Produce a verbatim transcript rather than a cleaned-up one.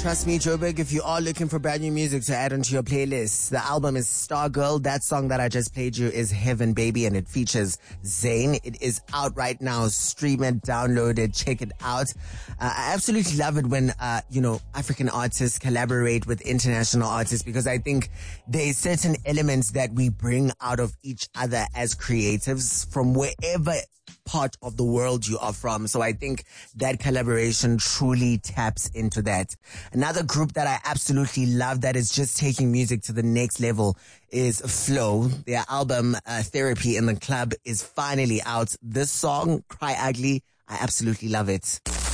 Trust me, Joburg, if you are looking for brand new music to add onto your playlist, the album is Stargirl. That song that I just played you is Heaven Baby, and it features Zayn. It is out right now. Stream it, download it, check it out. Uh, I absolutely love it when, uh, you know, African artists collaborate with international artists, because I think there's certain elements that we bring out of each other as creatives from wherever part of the world you are from. So I think that collaboration truly taps into that. Another group that I absolutely love that is just taking music to the next level is Flow. Their album uh, Therapy in the Club is finally out. This song, Cry Ugly, I absolutely love it.